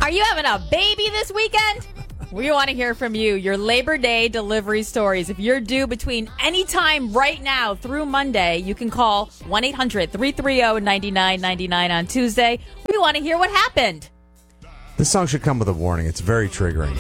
Are you having a baby this weekend? We want to hear from you, your Labor Day delivery stories. If you're due between any time right now through Monday, you can call 1-800-330-9999 on Tuesday. We want to hear what happened. This song should come with a warning. It's very triggering.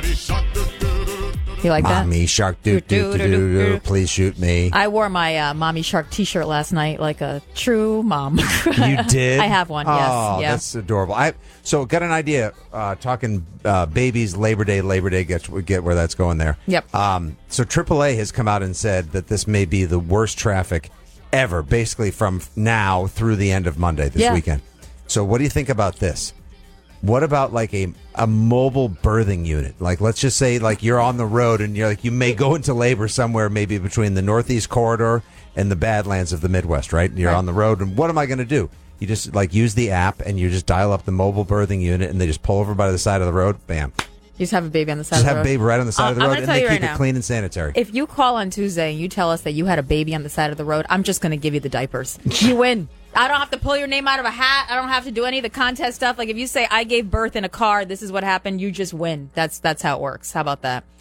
You like that? Mommy shark, do, please shoot me. I wore my Mommy Shark t-shirt last night like a true mom. You did? I have one, yes. Oh, yeah. That's adorable. So got an idea, talking babies, Labor Day, get where that's going there. Yep. So AAA has come out and said that this may be the worst traffic ever, basically from now through the end of Monday this weekend. So what do you think about this? What about like a mobile birthing unit? Like, let's just say like you're on the road and you may go into labor somewhere maybe between the Northeast corridor and the Badlands of the Midwest, right? You're on the road, and what am I going to do? You just like use the app and you just dial up the mobile birthing unit, and they just pull over by the side of the road. Bam. You just have a baby on the side Just of the road. have a baby right on the side of the road, and they keep it clean and sanitary. If you call on Tuesday and you tell us that you had a baby on the side of the road, I'm just going to give you the diapers. You win. I don't have to pull your name out of a hat. I don't have to do any of the contest stuff. Like if you say I gave birth in a car, this is what happened, you just win. That's how it works. How about that?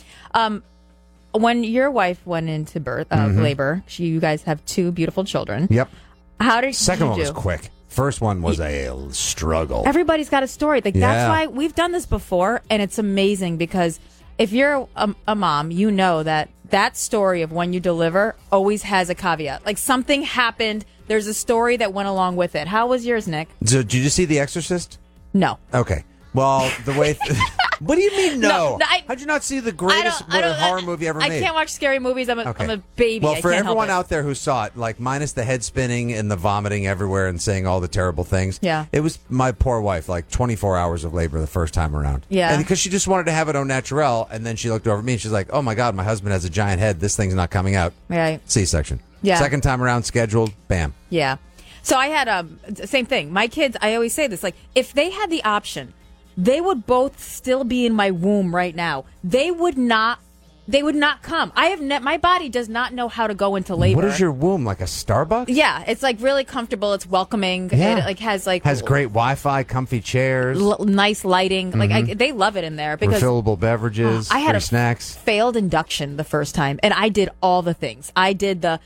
When your wife went into labor, you guys have two beautiful children. Yep. How did Second you one do? was quick. First one was a struggle. Everybody's got a story. Like that's why we've done this before, and it's amazing because if you're a mom, you know that story of when you deliver always has a caveat. Like something happened. There's a story that went along with it. How was yours, Nick? So, did you see The Exorcist? No. Okay. Well, the way... What do you mean, no? How'd you not see the greatest horror movie ever made? I can't watch scary movies. I'm a baby. Well, I for can't everyone help it. out there who saw it, like minus the head spinning and the vomiting everywhere and saying all the terrible things, it was my poor wife, like 24 hours of labor the first time around. Yeah. And because she just wanted to have it au naturel, and then she looked over at me and she's like, oh my God, my husband has a giant head. This thing's not coming out. Right. C-section. Yeah. Second time around, scheduled, bam. Yeah. So I had same thing. My kids, I always say this, like if they had the option, they would both still be in my womb right now. They would not come. My body does not know how to go into labor. What is your womb, like a Starbucks? Yeah, it's like really comfortable. It's welcoming. Yeah. It has great Wi-Fi, comfy chairs, nice lighting. Mm-hmm. Like they love it in there because refillable beverages. I had free snacks. Failed induction the first time, and I did all the things. I did they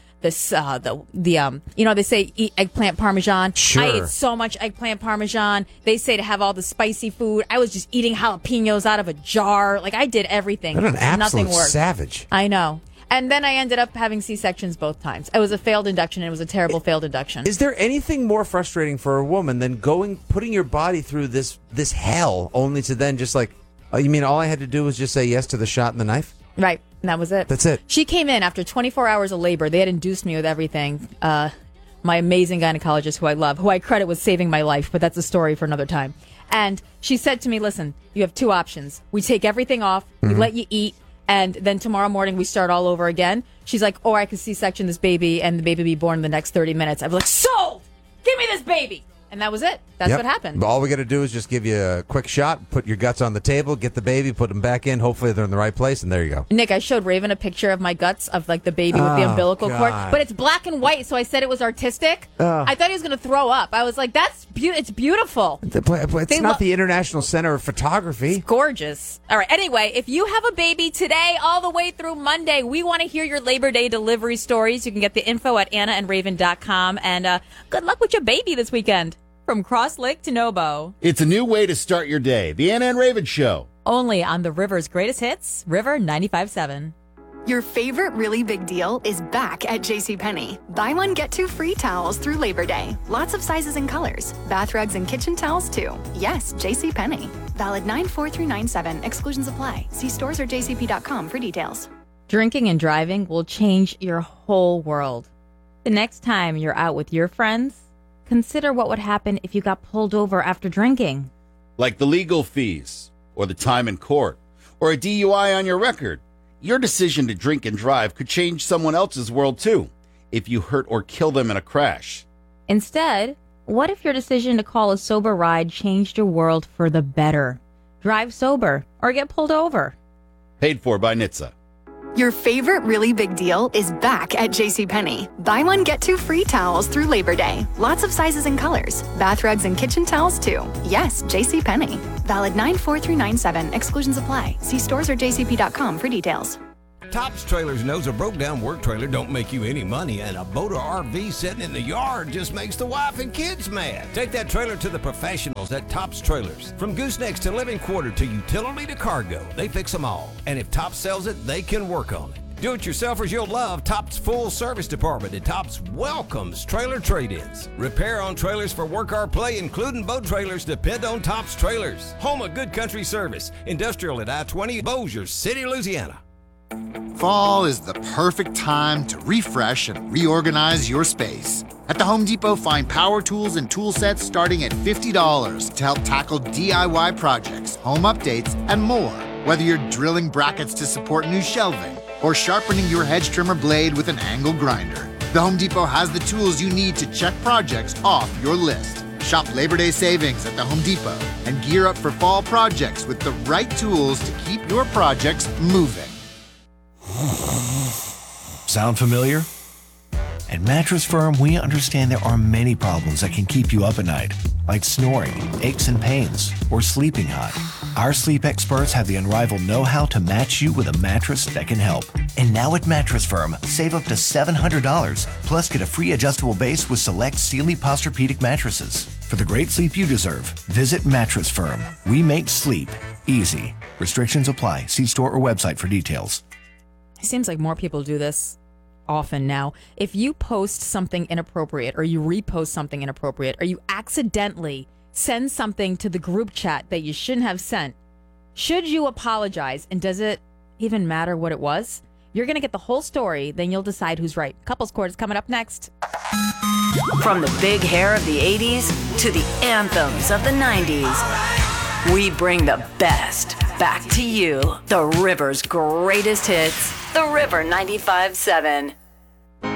say eat eggplant parmesan. Sure. I ate so much eggplant parmesan. They say to have all the spicy food. I was just eating jalapenos out of a jar. Like I did everything. What an absolute Nothing worked. savage. I know. And then I ended up having C-sections both times. It was a failed induction, and it was a terrible failed induction. Is there anything more frustrating for a woman than putting your body through this hell, only to then just like, oh, you mean all I had to do was just say yes to the shot and the knife? Right. And that was it. That's it. She came in after 24 hours of labor. They had induced me with everything. My amazing gynecologist, who I love, who I credit with saving my life, but that's a story for another time. And she said to me, listen, you have two options. We take everything off, we let you eat, and then tomorrow morning we start all over again. She's like, or I could C-section this baby and the baby be born in the next 30 minutes. I'd be like, sold! Give me this baby! And that was it. That's what happened. But all we got to do is just give you a quick shot, put your guts on the table, get the baby, put them back in. Hopefully they're in the right place, and there you go. Nick, I showed Raven a picture of my guts of like the baby with the umbilical cord, but it's black and white, so I said it was artistic. I thought he was going to throw up. I was like, it's beautiful. It's not the International Center of Photography. It's gorgeous. All right. Anyway, if you have a baby today all the way through Monday, we want to hear your Labor Day delivery stories. You can get the info at AnnaandRaven.com. And good luck with your baby this weekend. From Cross Lake to Nobo. It's a new way to start your day. The Anna and Raven Show. Only on the River's greatest hits, River 95.7. Your favorite really big deal is back at JCPenney. Buy one, get two free towels through Labor Day. Lots of sizes and colors. Bath rugs and kitchen towels, too. Yes, JCPenney. Valid 9/4/97. Exclusions apply. See stores or jcp.com for details. Drinking and driving will change your whole world. The next time you're out with your friends, consider what would happen if you got pulled over after drinking. Like the legal fees, or the time in court, or a DUI on your record. Your decision to drink and drive could change someone else's world too, if you hurt or kill them in a crash. Instead, what if your decision to call a sober ride changed your world for the better? Drive sober or get pulled over. Paid for by NHTSA. Your favorite really big deal is back at JCPenney. Buy one, get two free towels through Labor Day. Lots of sizes and colors. Bath rugs and kitchen towels too. Yes, JCPenney. Valid 9/4/97. Exclusions apply. See stores or jcp.com for details. Tops Trailers knows a broke-down work trailer don't make you any money, and a boat or RV sitting in the yard just makes the wife and kids mad. Take that trailer to the professionals at Tops Trailers. From goosenecks to living quarter to utility to cargo, they fix them all. And if Tops sells it, they can work on it. Do-it-yourselfers you'll love Tops Full Service Department, and Tops welcomes trailer trade-ins. Repair on trailers for work or play, including boat trailers, depend on Tops Trailers. Home of Good Country Service. Industrial at I-20, Bossier City, Louisiana. Fall is the perfect time to refresh and reorganize your space. At the Home Depot, find power tools and tool sets starting at $50 to help tackle DIY projects, home updates, and more. Whether you're drilling brackets to support new shelving or sharpening your hedge trimmer blade with an angle grinder, the Home Depot has the tools you need to check projects off your list. Shop Labor Day savings at the Home Depot and gear up for fall projects with the right tools to keep your projects moving. Sound familiar? At Mattress Firm, we understand there are many problems that can keep you up at night, like snoring, aches and pains, or sleeping hot. Our sleep experts have the unrivaled know-how to match you with a mattress that can help. And now at Mattress Firm, save up to $700, plus get a free adjustable base with select Sealy Posturepedic mattresses. For the great sleep you deserve, visit Mattress Firm. We make sleep easy. Restrictions apply. See store or website for details. It seems like more people do this often now. If you post something inappropriate or you repost something inappropriate or you accidentally send something to the group chat that you shouldn't have sent, should you apologize? And does it even matter what it was? You're going to get the whole story, then you'll decide who's right. Couples Court is coming up next. From the big hair of the 80s to the anthems of the 90s, we bring the best back to you. The River's greatest hits. The River 95.7.